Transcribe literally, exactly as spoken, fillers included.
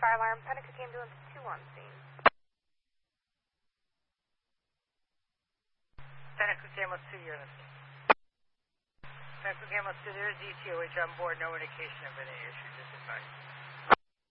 fire alarm. Panic ambulance two on scene. Panic ambulance two units. Panic ambulance two, there is E T O H on board. No indication of any issue. Just advice.